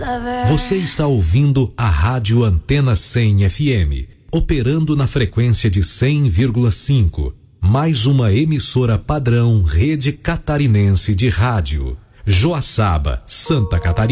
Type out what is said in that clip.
Você está ouvindo a Rádio Antena 100 FM, operando na frequência de 100,5. Mais uma emissora padrão Rede Catarinense de Rádio. Joaçaba, Santa Catarina.